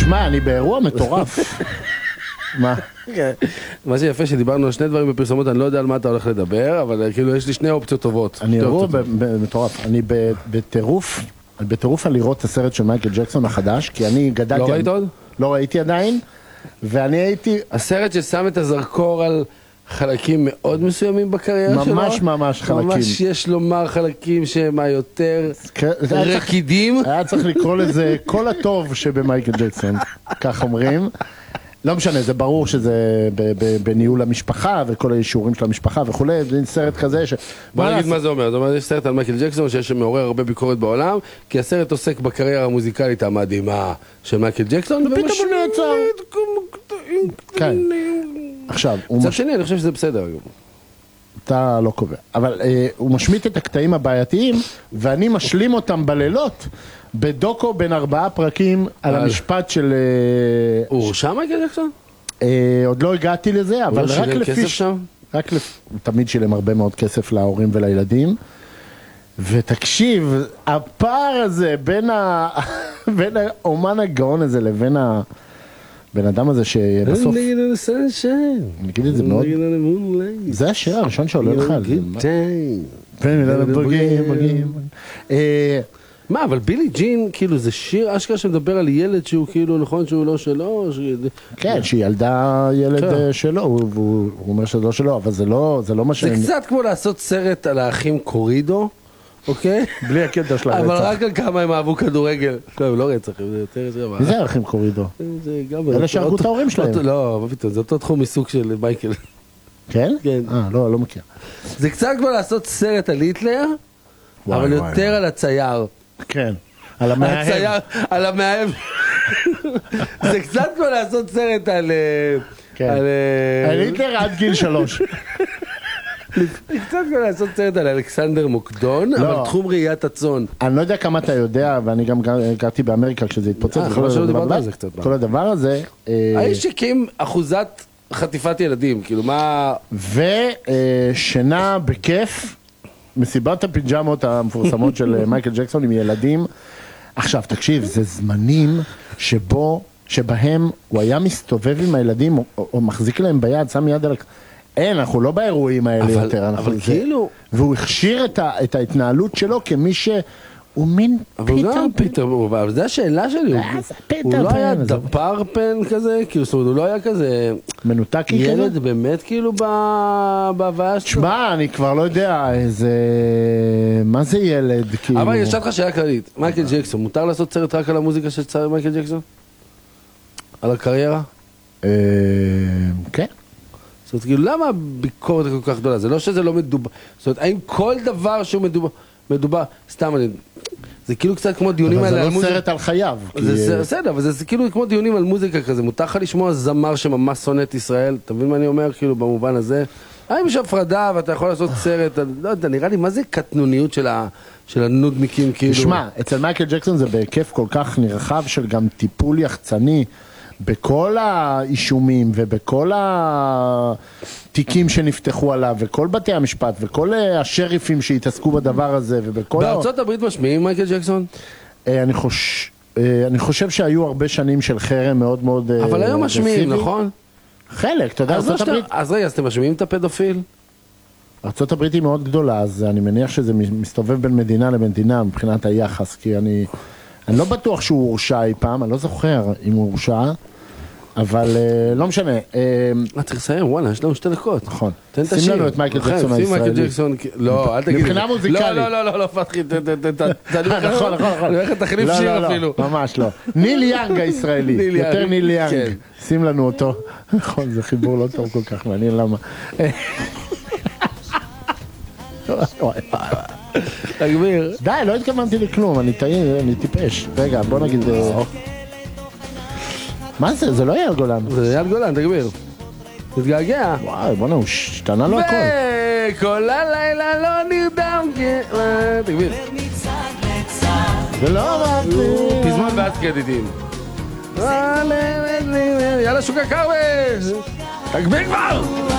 תשמע, אני באירוע מטורף. מה? מה שיפה שדיברנו על שני דברים בפרסומות, אני לא יודע על מה אתה הולך לדבר, אבל כאילו יש לי שני אופציות טובות. אני אירוע מטורף. אני בטירוף על לראות את הסרט של מייקל ג'קסון החדש, כי אני גדלתי... לא ראית עוד? לא ראיתי עדיין, ואני הייתי... הסרט ששם את הזרקור על חלקים מאוד מסוימים בקריירה שלו. ממש חלקים. ממש יש לומר חלקים שהם היותר רקידים. היה צריך לקרוא לזה כל הטוב שבמייקל ג'קסון, כך אומרים. לא משנה, זה ברור שזה בניהול המשפחה וכל האישורים של המשפחה וכו', זה סרט כזה ש... בוא נגיד מה זה אומר, זאת אומרת, יש סרט על מייקל ג'קסון שיש מעורר הרבה ביקורת בעולם, כי הסרט עוסק בקריירה המוזיקלית המדהימה של מייקל ג'קסון, ופתאום הוא נעצר. כן. עכשיו, מצד שני, אני חושב שזה בסדר. אתה לא קובע. אבל הוא משמיט את הקטעים הבעייתיים, ואני משלים אותם בלילות, בדוקו בין 4 פרקים על המשפט של... הוא הורשע מייקל ג'קסון? עוד לא הגעתי לזה, אבל רק לפי... הוא לא שילם כסף שם? הוא תמיד שילם הרבה מאוד כסף להורים ולילדים. ותקשיב, הפער הזה בין האומן הגאון הזה לבין הבן אדם הזה שבסוף... אני אגיד את זה מאוד... זה השיר הראשון שעולה לך על זה. מה, אבל בילי ג'ין, כאילו, זה שיר אשכרה שמדבר על ילד שהוא כאילו, נכון שהוא לא שלו? כן, שהיא ילדה ילד שלו, הוא אומר שזה לא שלו, אבל זה לא מה ש... זה קצת כמו לעשות סרט על האחים קורידו, אוקיי? בלי הקטע של הרצח. אבל רק על כמה הם אהבו כדורגל. לא, לא רצח, זה יותר... מי זה האחים קורידו? אלה שהרגו את ההורים שלהם. לא, מה פתאום, זה אותו תחום עיסוק של מייקל. כן? כן. לא מכיר. זה קצת כמו לעשות סרט על היטלר, אבל יותר על הצייר. כן, על המאהב. על המאהב. זה קצת כמו לעשות סרט על... על היטלר עד גיל 3. זה קצת כמו לעשות סרט על אלכסנדר מוקדון, אבל תחום ראיית הצאן. אני לא יודע כמה אתה יודע, ואני גם גרתי באמריקה כשזה התפוצץ. כל הדבר הזה... האיש הקים אחוזת חטיפת ילדים, כאילו מה... ושינה בכיף. מסיבת הפיג'מות המפורסמות של מייקל ג'קסון עם ילדים. עכשיו, תקשיב, זה זמנים שבהם הוא היה מסתובב עם הילדים, או מחזיק להם ביד, שם יד על... אין, אנחנו לא באירועים האלה יותר. אבל כאילו... והוא הכשיר את ההתנהלות שלו כמי שהוא מין פיטר. אבל זו השאלה שלי. הוא לא היה דפר פן כזה, כאילו, זאת אומרת, הוא לא היה כזה... מנותק כזה? ילד באמת כאילו בהוויה שלו. תשמע, אני כבר לא יודע איזה... מה זה ילד? אבל יש לך שאלה כללית. מייקל ג'קסון, מותר לעשות סרט רק על המוזיקה של צער מייקל ג'קסון? על הקריירה? כן. זאת אומרת, כאילו, למה הביקורת כל כך גדולה? זה לא שזה לא מדובר. זאת אומרת, האם כל דבר שהוא מדובר, סתם, זה כאילו קצת כמו דיונים על מוזיקה. אבל זה לא סרט על חייו. זה בסדר, אבל זה כאילו כמו דיונים על מוזיקה כזה. מותר לך לשמוע זמר שממש שונא את ישראל. אתה מבין מה אני אומר? כאילו, במובן הזה. האם יש הפרדה ואתה יכול לעשות סרט, לא יודע, נראה לי, מה זה קטנוניות של הנודניקים, כאילו? תשמע, אצל מייקל ג'קסון זה בהיקף כל כך נרחב של גם טיפול יחצני, בכל האישומים ובכל התיקים שנפתחו עליו וכל בתי המשפט וכל השריפים שהתעסקו בדבר הזה ובכל... בארצות הברית משמיעים מייקל ג'קסון? אני חושב שהיו הרבה שנים של חרם מאוד מאוד... אבל היום משמיעים, נכון? חלק, אתה יודע, ארצות הברית... אז רגע, אז אתם משמיעים את הפדופיל? ארצות הברית היא מאוד גדולה, אז אני מניח שזה מסתובב בין מדינה למדינה מבחינת היחס, כי אני לא בטוח שהוא הורשע אי פעם, אני לא זוכר אם הוא הורשע, אבל לא משנה. צריך לסיים, וואלה, יש לנו 2 דקות. נכון. שים לנו את מייקל ג'קסון הישראלי. לא, אל תגיד. מבחינה מוזיקלית. לא, פתחי, נכון. תחליף שיר אפילו. ממש לא. ניל יאנג הישראלי, יותר ניל יאנג. שים לנו אותו. נכון, זה חיבור לא טוב כל כך, מעניין למה. תגביר. די, לא התכוונתי לכלום, אני טיפש. רגע, בוא נגיד... מה זה? זה לא אייל גולן. זה אייל גולן, תגביר. תתגעגע. וואי, בוא'נה, הוא השתנה לו הכל. וכל הלילה לא נרדם. תגביר. זה לא אמרתי. פזמון ואז קרדיטים. יאללה שוקה קרבש. תגביר כבר!